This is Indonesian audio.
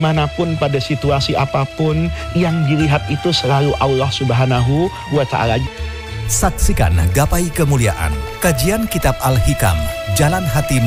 manapun, pada situasi apapun, yang dilihat itu selalu Allah Subhanahu wa Ta'ala. Saksikan Gapai Kemuliaan, kajian Kitab Al-Hikam, Jalan Hati